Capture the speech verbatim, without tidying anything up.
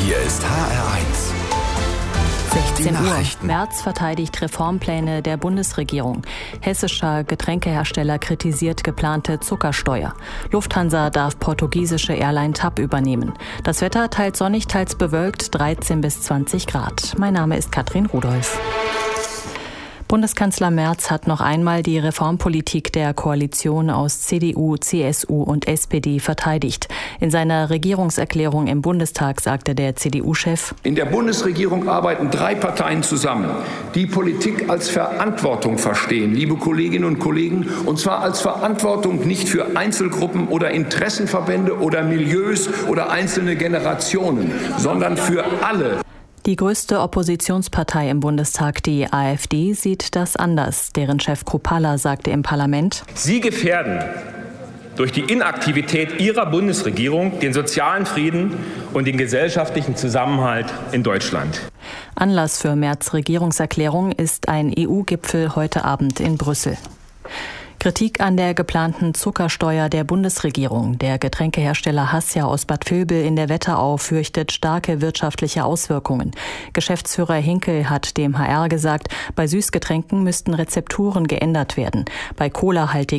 Hier ist H R eins. sechzehn Uhr. Merz verteidigt Reformpläne der Bundesregierung. Hessischer Getränkehersteller kritisiert geplante Zuckersteuer. Lufthansa darf portugiesische Airline T A P übernehmen. Das Wetter teils sonnig, teils bewölkt, dreizehn bis zwanzig Grad. Mein Name ist Katrin Rudolph. Bundeskanzler Merz hat noch einmal die Reformpolitik der Koalition aus C D U, C S U und S P D verteidigt. In seiner Regierungserklärung im Bundestag sagte der C D U-Chef: In der Bundesregierung arbeiten drei Parteien zusammen, die Politik als Verantwortung verstehen, liebe Kolleginnen und Kollegen, und zwar als Verantwortung nicht für Einzelgruppen oder Interessenverbände oder Milieus oder einzelne Generationen, sondern für alle. Die größte Oppositionspartei im Bundestag, die A f D, sieht das anders. Deren Chef Kruppalla sagte im Parlament: Sie gefährden durch die Inaktivität Ihrer Bundesregierung den sozialen Frieden und den gesellschaftlichen Zusammenhalt in Deutschland. Anlass für Merz' Regierungserklärung ist ein E U-Gipfel heute Abend in Brüssel. Kritik an der geplanten Zuckersteuer der Bundesregierung. Der Getränkehersteller Hassia aus Bad Vilbel in der Wetterau fürchtet starke wirtschaftliche Auswirkungen. Geschäftsführer Hinkel hat dem H R gesagt, bei Süßgetränken müssten Rezepturen geändert werden. Bei cola